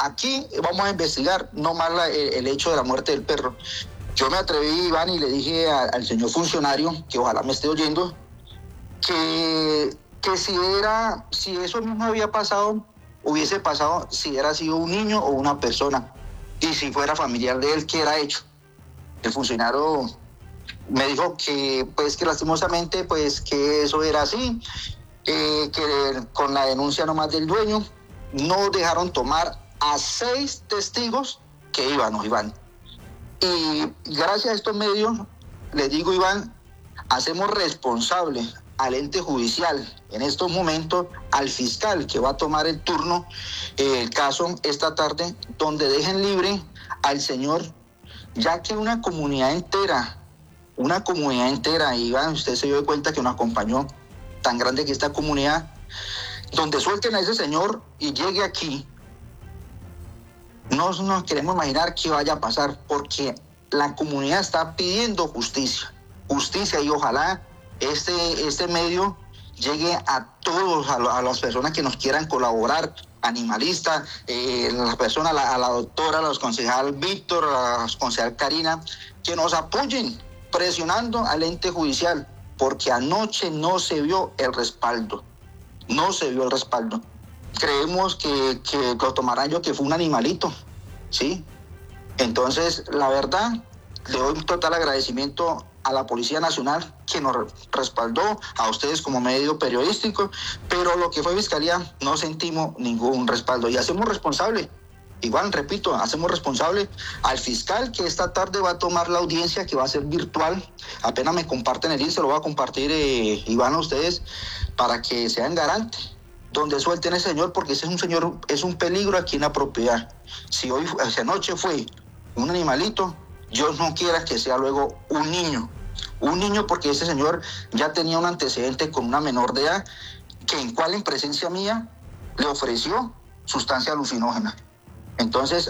aquí vamos a investigar no más el hecho de la muerte del perro. Yo me atreví, Iván, y le dije al señor funcionario, que ojalá me esté oyendo, que si eso mismo había pasado, hubiese pasado si era sido un niño o una persona, y si fuera familiar de él, ¿qué era hecho? El funcionario me dijo que, pues, que lastimosamente, pues, que eso era así, que con la denuncia nomás del dueño, no dejaron tomar a 6 testigos que íbamos, Iván. Y gracias a estos medios, les digo, Iván, hacemos responsable al ente judicial, en estos momentos, al fiscal que va a tomar el turno, el caso esta tarde, donde dejen libre al señor, ya que una comunidad entera, Iván, usted se dio cuenta que nos acompañó, tan grande que esta comunidad, donde suelten a ese señor y llegue aquí, no nos queremos imaginar qué vaya a pasar, porque la comunidad está pidiendo justicia, y ojalá este medio llegue a todos, a las personas que nos quieran colaborar, animalistas, las personas, a la doctora, a los concejal Víctor, a la concejal Karina, que nos apoyen presionando al ente judicial, porque anoche no se vio el respaldo. Creemos que lo tomarán yo que fue un animalito, ¿sí? Entonces, la verdad, le doy un total agradecimiento a la Policía Nacional que nos respaldó, a ustedes como medio periodístico, pero lo que fue Fiscalía no sentimos ningún respaldo y hacemos responsable. Igual, repito, hacemos responsable al fiscal que esta tarde va a tomar la audiencia, que va a ser virtual. Apenas me comparten el link, se lo voy a compartir, Iván, a ustedes, para que sean garantes, donde suelten a ese señor, porque ese es un señor, es un peligro aquí en la propiedad. Si anoche fue un animalito, Dios no quiera que sea luego un niño, porque ese señor ya tenía un antecedente con una menor de edad, que en presencia mía le ofreció sustancia alucinógena. Entonces,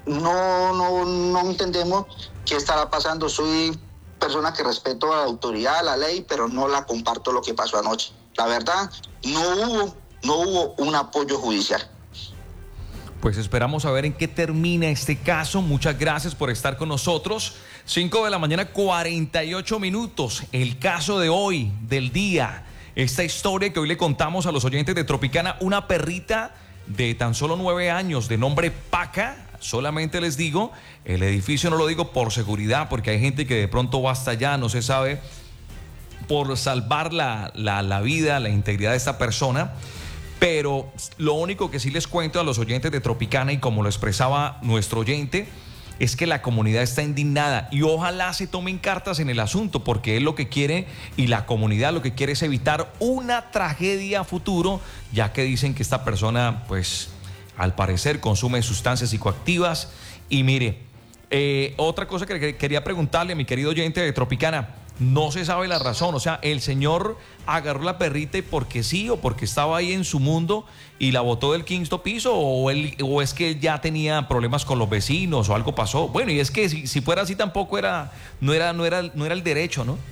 no entendemos qué estará pasando. Soy persona que respeto a la autoridad, a la ley, pero no la comparto lo que pasó anoche. La verdad, no hubo un apoyo judicial. Pues esperamos a ver en qué termina este caso. Muchas gracias por estar con nosotros. 5 de la mañana, 48 minutos. El caso de hoy, del día. Esta historia que hoy le contamos a los oyentes de Tropicana, una perrita de tan solo 9 años, de nombre Paca. Solamente les digo, el edificio no lo digo por seguridad, porque hay gente que de pronto va hasta allá, no se sabe, por salvar la vida, la integridad de esta persona. Pero lo único que sí les cuento a los oyentes de Tropicana, y como lo expresaba nuestro oyente, es que la comunidad está indignada y ojalá se tomen cartas en el asunto, porque él lo que quiere y la comunidad lo que quiere es evitar una tragedia a futuro, ya que dicen que esta persona, pues, al parecer consume sustancias psicoactivas. Y mire, otra cosa que quería preguntarle a mi querido oyente de Tropicana, no se sabe la razón, o sea, el señor agarró la perrita y porque sí, o porque estaba ahí en su mundo y la botó del 5º piso, o es que él ya tenía problemas con los vecinos o algo pasó. Bueno, y es que si fuera así tampoco no era el derecho, ¿no?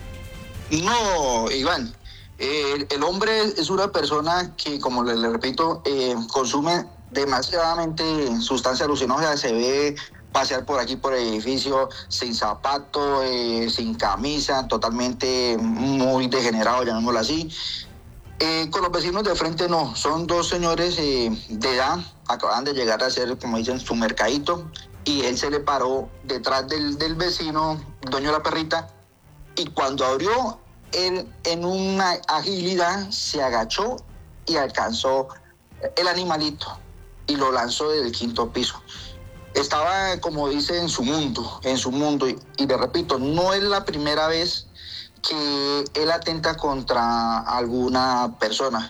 No, Iván, el hombre es una persona que, como le repito, consume demasiadamente sustancia alucinógena. Se ve pasear por aquí, por el edificio, sin zapato, sin camisa, totalmente muy degenerado, llamémoslo así. Con los vecinos de frente no, son 2 señores de edad, acaban de llegar a hacer, como dicen, su mercadito, y él se le paró detrás del vecino, dueño de la perrita, y cuando abrió, él en una agilidad se agachó y alcanzó el animalito y lo lanzó del 5º piso. Estaba, como dice, en su mundo, y le repito, no es la primera vez que él atenta contra alguna persona.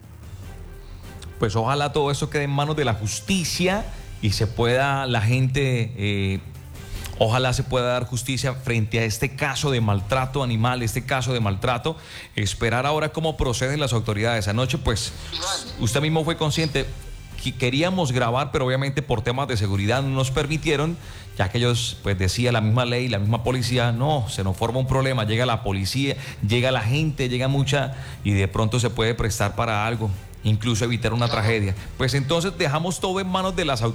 Pues ojalá todo eso quede en manos de la justicia y se pueda, la gente, ojalá se pueda dar justicia frente a este caso de maltrato animal, este caso de maltrato. Esperar ahora cómo proceden las autoridades. Anoche, pues, usted mismo fue consciente. Queríamos grabar, pero obviamente por temas de seguridad no nos permitieron, ya que ellos, pues, decía la misma ley, la misma policía, no, se nos forma un problema, llega la policía, llega la gente, llega mucha, y de pronto se puede prestar para algo, incluso evitar una tragedia. Pues entonces dejamos todo en manos de las autoridades.